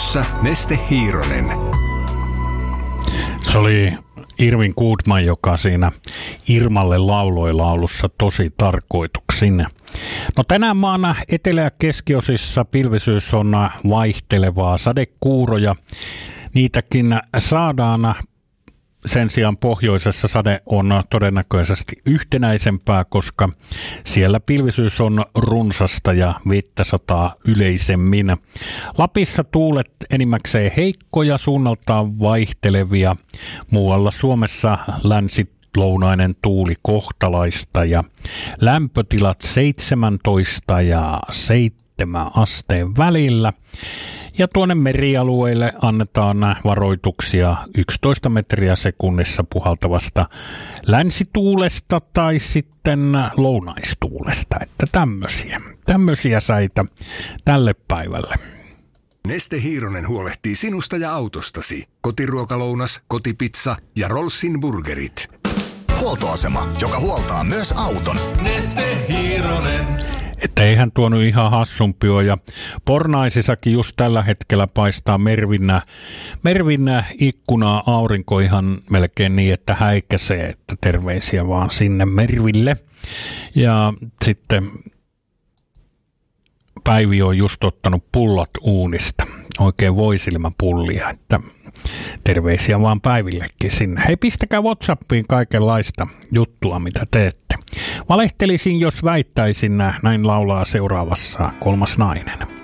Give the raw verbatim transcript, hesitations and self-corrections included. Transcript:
Radiossa Neste Hiironen. Se oli Irvin Goodman, joka siinä Irmalle lauloi laulussa tosi tarkoituksin. No tänään maana etelä- ja keskiosissa pilvisyys on vaihtelevaa, sadekuuroja. Niitäkin saadaan. Sen sijaan pohjoisessa sade on todennäköisesti yhtenäisempää, koska siellä pilvisyys on runsasta ja vettä sataa yleisemmin. Lapissa tuulet enimmäkseen heikkoja, suunnaltaan vaihtelevia. Muualla Suomessa länsi-lounainen tuuli kohtalaista ja lämpötilat seitsemäntoista ja seitsemän asteen välillä. Ja tuonne merialueille annetaan varoituksia yksitoista metriä sekunnissa puhaltavasta länsituulesta tai sitten lounaistuulesta. Että tämmöisiä, tämmöisiä säitä tälle päivälle. Neste Hiironen huolehtii sinusta ja autostasi. Kotiruokalounas, kotipizza ja Rollsin burgerit. Huoltoasema, joka huoltaa myös auton. Neste Hiironen. Että eihän tuo nyt ihan hassumpi ole. Ja Pornaisissakin just tällä hetkellä paistaa Mervinnä, Mervinnä ikkunaa aurinko ihan melkein niin, että häikäisee, että terveisiä vaan sinne Merville. Ja sitten Päivi on just ottanut pullat uunista, oikein voisilmäpullia, että terveisiä vaan Päivillekin sinne. Hei, pistäkää WhatsAppiin kaikenlaista juttua, mitä teette. Valehtelisin, jos väittäisin, näin laulaa seuraavassa Kolmas nainen.